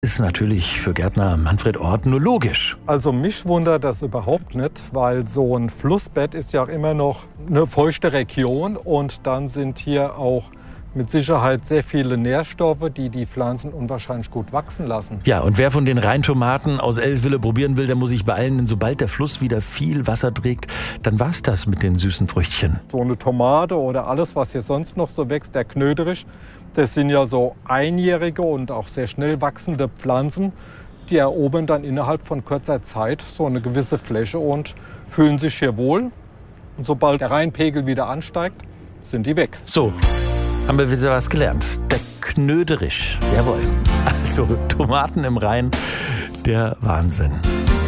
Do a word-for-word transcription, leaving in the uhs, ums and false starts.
Ist natürlich für Gärtner Manfred Orth nur logisch. Also mich wundert das überhaupt nicht, weil so ein Flussbett ist ja auch immer noch eine feuchte Region und dann sind hier auch mit Sicherheit sehr viele Nährstoffe, die die Pflanzen unwahrscheinlich gut wachsen lassen. Ja, und wer von den Rheintomaten aus Eltville probieren will, der muss sich beeilen, denn sobald der Fluss wieder viel Wasser trägt, dann war's das mit den süßen Früchtchen. So eine Tomate oder alles, was hier sonst noch so wächst, der Knöderich, das sind ja so einjährige und auch sehr schnell wachsende Pflanzen, die erobern dann innerhalb von kurzer Zeit so eine gewisse Fläche und fühlen sich hier wohl. Und sobald der Rheinpegel wieder ansteigt, sind die weg. So, haben wir wieder was gelernt. Der Knöderich, jawohl. Also Tomaten im Rhein, der Wahnsinn.